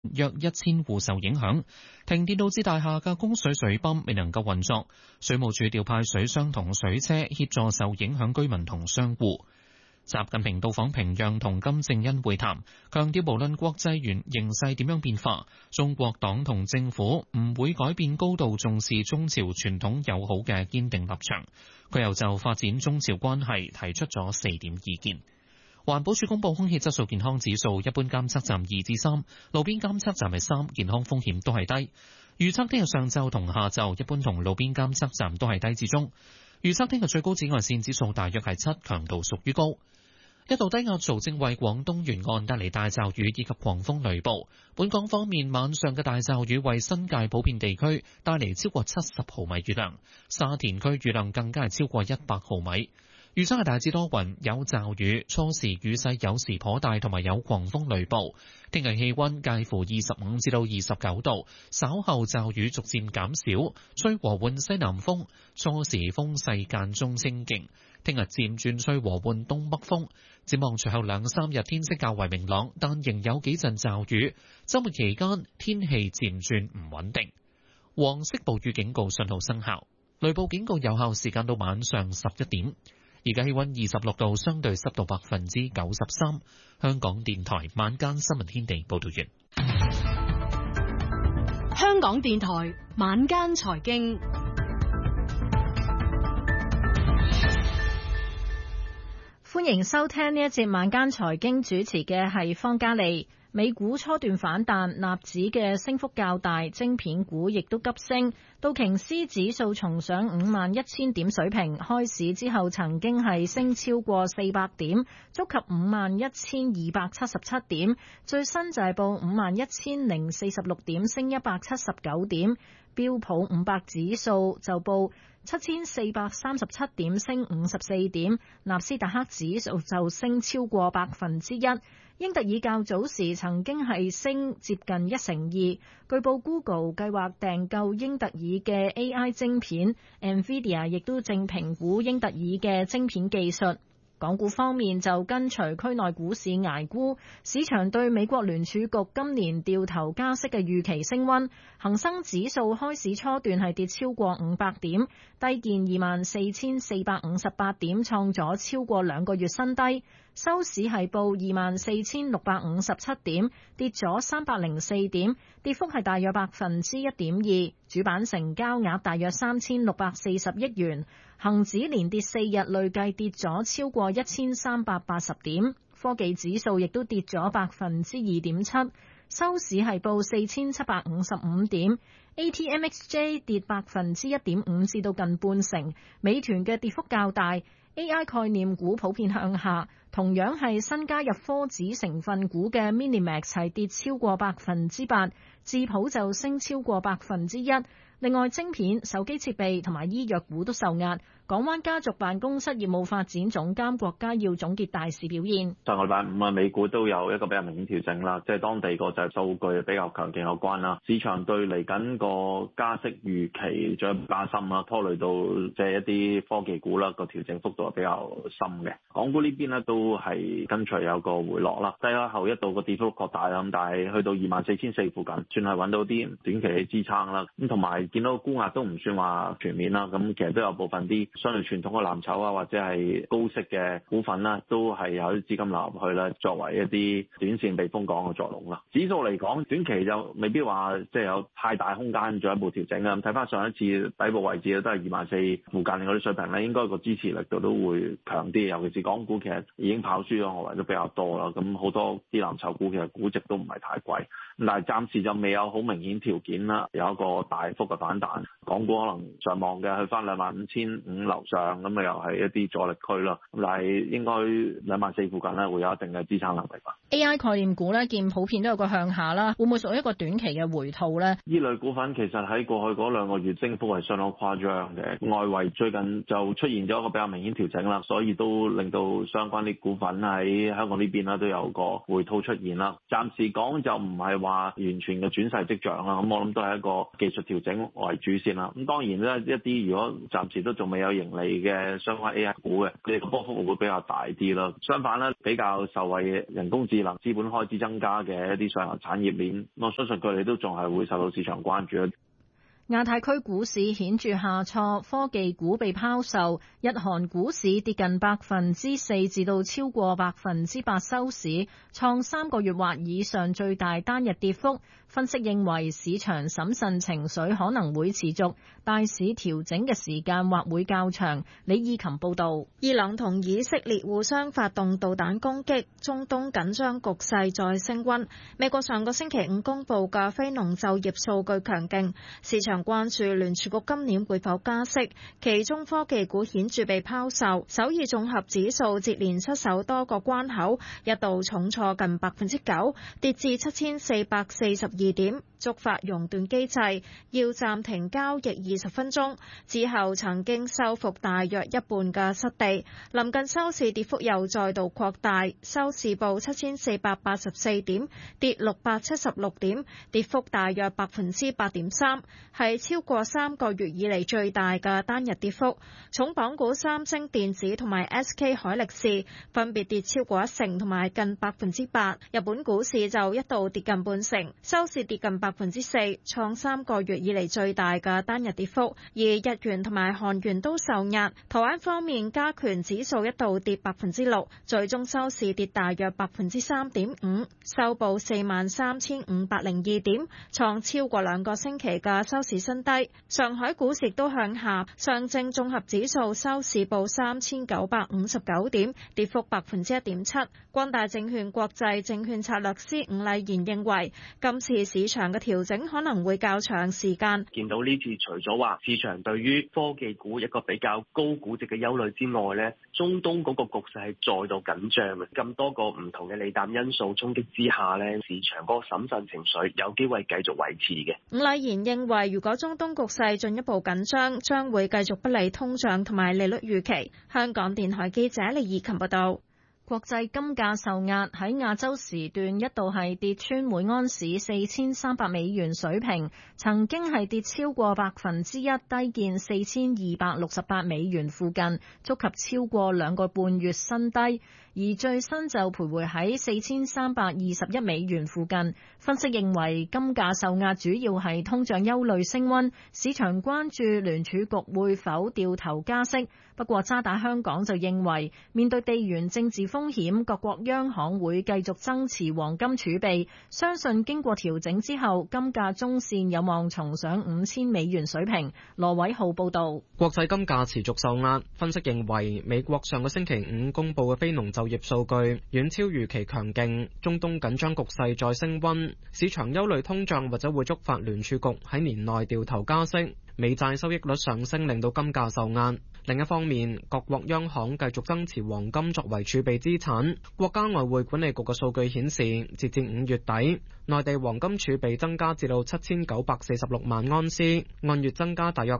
約1000戶受影響，停電導致大廈嘅供水水泵未能夠運作，水務署調派水箱同水車協助受影響居民同商戶。習近平到訪平壤同金正恩會談，強調無論國際形勢點樣變化，中國黨同政府唔會改變高度重視中朝傳統友好嘅堅定立場。佢又就發展中朝關係提出咗4點意見。環保署公布空氣質素健康指數，一般監測站2至3，路邊監測站係3，健康風險都係低。預測聽日上晝同下晝，一般同路邊監測站都係低至中。預測聽日最高紫外線指數大約係7，強度屬於高。一道低壓槽正為廣東沿岸帶嚟大驟雨以及狂風雷暴。本港方面，晚上嘅大驟雨為新界普遍地區帶嚟超過70毫米雨量，沙田區雨量更加係超過100毫米。預測係大致多雲，有驟雨，初時雨勢有時頗大，同埋有狂風雷暴。聽日氣溫介乎25至到29度，稍後驟雨逐漸減少，吹和緩西南風，初時風勢間中清勁。聽日漸轉吹和緩東北風。展望隨後2-3日天色較為明朗，但仍有幾陣驟雨。週末期間天氣漸轉唔穩定。黃色暴雨警告信號生效，雷暴警告有效時間到晚上11點。而家氣溫26度，相對濕度93%。香港電台晚間新聞天地報道完。 香港電台晚間財經，歡迎收聽呢一節晚間財經，主持嘅係方嘉利。美股初段反彈，納指嘅升幅較大，晶片股亦都急升。道瓊斯指數重上51000點水平，開市之後曾經係升超過400點，觸及51277點，最新就係報51046點，升179點。標普500指數就報7437點，升54點。納斯達克指數就升超過1%。英特爾較早時曾經係升接近1%。據報 Google 計劃訂購英特爾嘅 AI 晶片 ，NVIDIA 亦都正評估英特爾嘅晶片技術。港股方面就跟隨區內股市捱沽，市場對美國聯儲局今年掉頭加息嘅預期升溫，恒生指數開市初段係跌超過500點，低見24,458點，創咗超過2個月新低。收市係報24,657點，跌咗304點，跌幅係大約1.2%。主板成交額大約3640億元，恒指連跌4日，累計跌咗超過1380點。科技指數亦都跌咗2.7%，收市係報4755點。ATMXJ 跌1.5%至到近半成，美團嘅跌幅較大。AI 概念股普遍向下，同樣係新加入科指成分股嘅 Minimax 係跌超過8%，智譜就升超過1%。另外，晶片、手機設備同埋醫藥股都受壓。港灣家族辦公室業務發展總監郭家耀總結大市表現。 上個禮拜五美股都有一個比較明顯調整啦，即係當地個就係數據比較強勁有關啦。市場對嚟緊個加息預期再加深啦，拖累到即係一啲科技股啦，個調整幅度係比較深嘅。港股呢邊呢都係跟隨有個回落啦，低開後一度個跌幅擴大啦，咁但係去到24,400附近，算係揾到啲短期嘅支撐啦。咁同埋見到沽壓都唔算話全面啦，咁其實都有部分啲相對傳統嘅藍籌啊，或者係高息嘅股份啦，都係有啲資金流入去啦，作為一啲短線避風港嘅作用啦。指數嚟講，短期就未必話即係有太大空間進一步調整啊。咁睇翻上一次底部位置都係24,000附近嗰啲水平咧，應該個支持力度都會強啲。尤其是港股其實已經跑輸咗外圍都比較多啦，咁好多啲藍籌股其實估值都唔係太貴，但係暫時就未有好明顯條件啦，有一個大幅嘅反彈。港股可能上望嘅去翻25,500樓上，咁啊又係一啲阻力區啦。咁但係應該24,000附近咧會有一定嘅支撐能力吧。 AI 概念股咧見普遍都有個向下啦，會唔會屬於一個短期嘅回吐咧？ 呢類股份其實喺過去嗰2個月升幅係相當誇張嘅，外圍最近就出現咗一個比較明顯調整啦，所以都令到相關啲股份喺香港呢邊啦都有個回吐出現啦。暫時講就唔係話話完全嘅轉勢跡象啦。咁我諗都係一個技術調整為主先啦。咁當然咧，一啲如果暫時都仲未有盈利嘅相關 AI 股嘅，佢哋個波幅會比較大啲咯。相反咧，比較受惠嘅人工智能、資本開支增加嘅一啲上游產業鏈，我相信佢哋都仲係會受到市場關注。 亞太區股市顯著下挫，科技股被拋售，日韓股市跌近4%至到超過8%收市，創3個月或以上最大單日跌幅。分析認為市場審慎情緒可能會持續，大市調整嘅時間或會較長。李意琴報導。 伊朗同以色列互相發動導彈攻擊，中東緊張局勢再升溫。美國上個星期五公佈嘅非農就業數據強勁，市場關注聯儲局今年會否加息，其中科技股顯著被拋售，首爾綜合指數接連失守多個關口，一度重挫近9%，跌至7442點，觸發熔斷機制，要暫停交易20分鐘，之後曾經收復大約一半嘅失地，臨近收市跌幅又再度擴大，收市報7484點，跌676點，跌幅大約8.3%，係超過3個月以嚟最大嘅單日跌幅。重磅股三星電子同埋 SK 海力士分別跌超過1成同埋近8%。日本股市就一度跌近半成，收市跌近4%，創3個月以嚟最大嘅單日跌幅。而日元同埋韓元都受壓。台灣方面，加權指數一度跌6%，最終收市跌大約3.5%，收報43,502點，創超過2個星期嘅收市新低。上海股市都向下，上證綜合指數收市報3959點，跌幅1.7%。光大證券國際證券策略師伍禮賢認為，今次市場嘅調整可能會較長時間。 見到呢次除咗話市場對於科技股一個比較高估值嘅憂慮之外呢，中東嗰個局勢係再度緊張嘅，咁多個唔同嘅利淡因素衝擊之下呢，市場嗰個審慎情緒有機會繼續維持嘅。 伍禮賢認為，如果中東局勢進一步緊張，將會繼續不利通脹同埋利率預期。香港電台記者李怡琴報道。 國際金價受壓，喺亞洲時段一度係跌穿每盎司4300美元水平，曾經係跌超過1%，低見4268美元附近，觸及超過2個半月新低。而最新就徘徊喺4321美元附近。分析認為金價受壓主要係通脹憂慮升溫，市場關注聯儲局會否掉頭加息。不過渣打香港就認為，面對地緣政治風險，各國央行會繼續增持黃金儲備，相信經過調整之後，金價中線有望重上5000美元水平。羅偉浩報導。 國際金價持續受壓，分析認為美國上個星期五公佈嘅非農就業數據遠超預期強勁，中東緊張局勢再升溫，市場憂慮通脹或者會觸發聯儲局喺年內掉頭加息，美債收益率上升令到金價受壓。另一方面，各國央行繼續增持黃金作為儲備資產。國家外匯管理局嘅數據顯示，截至5月底，內地黃金儲備增加至到7946萬盎司，按月增加大約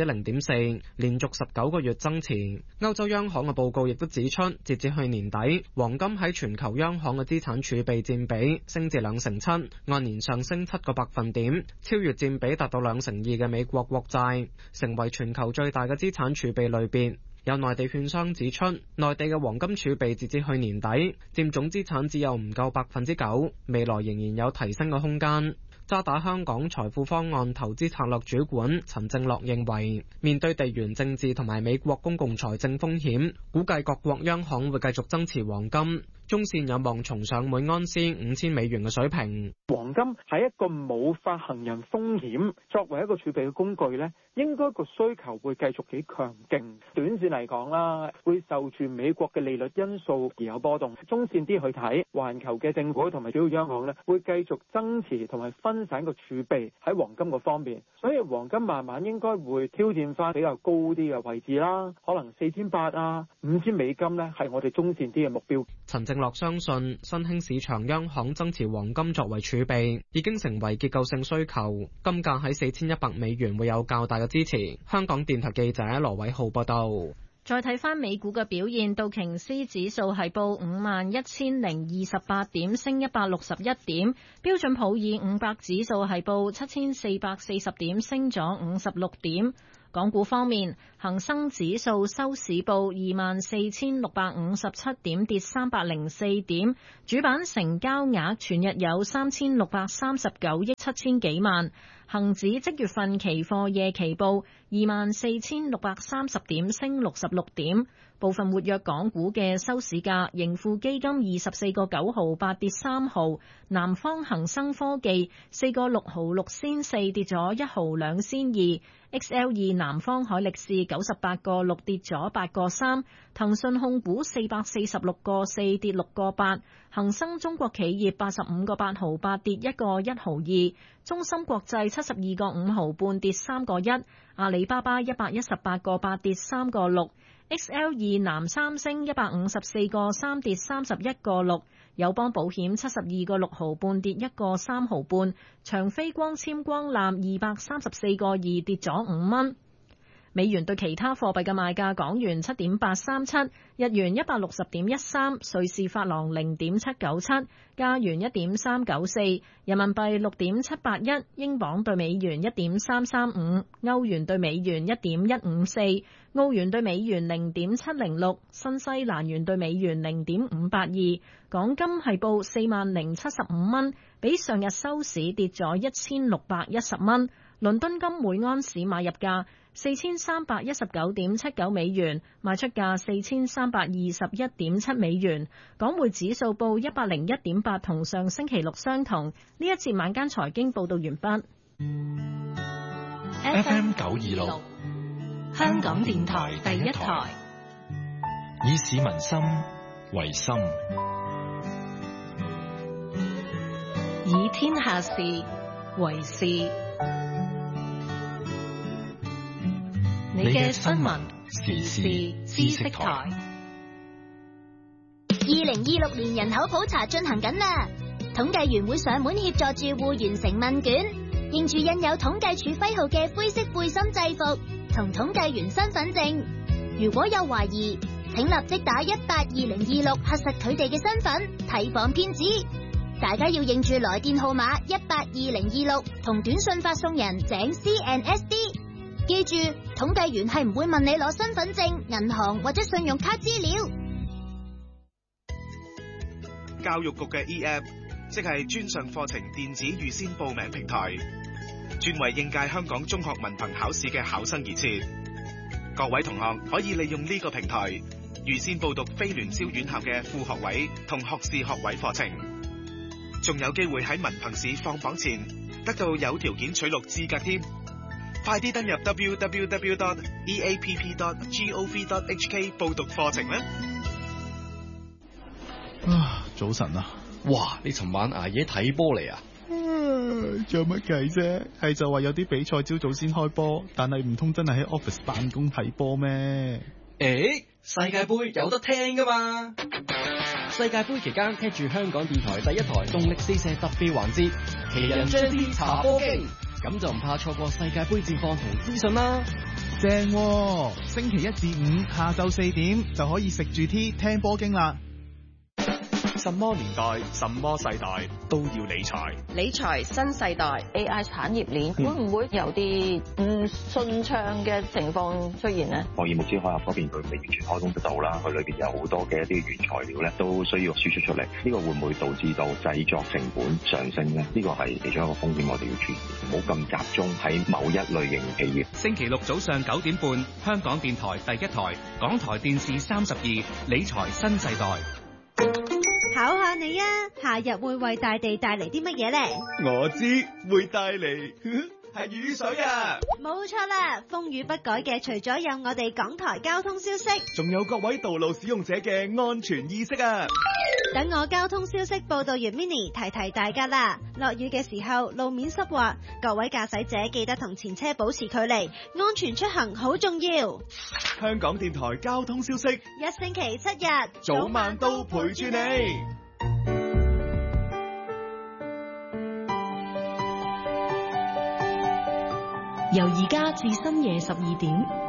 0.4%，連續19個月增持。歐洲央行嘅報告亦都指出，截至去年底，黃金喺全球央行嘅資產儲備佔比升至2.7%，按年上升7個百分點，超越佔比達到2.2%嘅美國國債，成為全球最大嘅資產儲備類別。有內地券商指出，內地嘅黃金儲備截至去年底佔總資產只有唔夠9%，未來仍然有提升嘅空間。渣打香港財富方案投資策略主管陳正樂認為，面對地緣政治同埋美國公共財政風險，估計各國央行會繼續增持黃金，中線有望重上每盎司5000美元嘅水平。 黃金係一個冇發行人風險，作為一個儲備嘅工具呢，應該個需求會繼續幾強勁。短線嚟講啦，會受住美國嘅利率因素而有波動。中線啲去睇，環球嘅政府同埋主要央行呢，會繼續增持同埋分散個儲備喺黃金個方面，所以黃金慢慢應該會挑戰翻比較高啲嘅位置啦，可能4800啊、5000美金呢，係我哋中線啲嘅目標。 陳正樂相信新興市場央行增持黃金作為儲備已經成為結構性需求，金價喺4100美元會有較大嘅支持。香港電台記者羅偉浩報道。 再睇返美股嘅表現，道瓊斯指數係報51,028點，升161點；標準普爾500指數係報7440點，升咗56點。港股方面，恒生指數收市報24,657點，跌304點。主板成交額全日有3,639億7千幾萬。恒指即月份期貨夜期報24,630點，升66點。部分活躍港股嘅收市價，盈富基金24個9毫8跌3毫，南方恒生科技4個6毫6仙4跌咗1毫2仙2。XL2 南方海力士98個6跌咗8個3，騰訊控股446個4跌6個8，恒生中國企業85個8毫8跌1個1毫2，中芯國際72個5毫半跌3個1，阿里巴巴118個8跌3個6。XL2 南三星154個3跌31個6，友邦保險72個6毫半跌1個3毫半，長飛光纖光纜234個2跌咗5蚊。美元對其他貨幣嘅賣價：港元7.837，日元160.13，瑞士法郎0.797，加元1.394，人民幣6.781，英鎊對美元1.335，歐元對美元1.154，澳元對美元0.706，新西蘭元對美元0.582。港金係報40,075蚊，比上日收市跌咗1,610蚊。倫敦金每安士買入價4319.79美元，賣出價4321.7美元。港匯指數報101.8，同上星期六相同。呢一節晚間財經報道完畢。 FM 926，香港電台第一台，以市民心為心， 以天下事為事。你嘅新聞時事知識台。 2026年人口普查進行緊啦，統計員會上門協助住戶完成問卷，認住印有統計處徽號嘅灰色背心制服同統計員身份證。如果有懷疑，請立即打182026核實佢哋嘅身份，提防騙子。大家要認住來電號碼182026同短信發送人井 CNSD。記住，統計員係唔會問你攞身份證、銀行或者信用卡資料。 教育局嘅 eApp， 即係專上課程電子預先報名平台，專為應屆香港中學文憑考試嘅考生而設。各位同學可以利用呢個平台，預先報讀非聯招院校嘅副學位同學士學位課程，仲有機會喺文憑試放榜前得到有條件取錄資格添。快啲登入 www.eapp.gov.hk 報讀課程啦！ 早晨啊！ 哇，你尋晚捱夜睇波嚟啊？ 仲有乜計啫？係就話有啲比賽朝早先開波，但係唔通真係喺 office 辦公睇波咩？ 世界盃有得聽噶嘛？世界盃期間聽住香港電台第一台動力四射特別環節，奇人張天查波經，咁就唔怕錯過世界盃戰況同資訊啦。 正喎，星期1至5下晝4點就可以食住 tea 聽波經啦。 什麼年代、什麼世代都要理財。 理財新世代 AI 產業鏈會唔會有啲唔順暢嘅情況出現呢？ 霍爾木茲海峽嗰邊佢未完全開通得到啦，佢裏邊有好多嘅一啲原材料咧都需要輸出出嚟，呢個會唔會導致到製作成本上升呢？呢個係其中一個風險，我哋要注意，唔好咁集中喺某一類型企業。 星期六早上9點半，香港電台第一台，港台電視32，理財新世代。 考下你啊，夏日會為大地帶嚟啲乜嘢呢？ 我知會帶嚟係雨水啊！ 冇錯啦，風雨不改嘅除咗有我哋港台交通消息， 仲有各位道路使用者嘅安全意識啊！ 等我交通消息報道完 Mini 提提大家啦。落雨嘅時候路面濕滑，各位駕駛者記得同前車保持距離，安全出行好重要。 香港電台交通消息， 一星期7日， 早晚都陪住你。 由而家至深夜12點，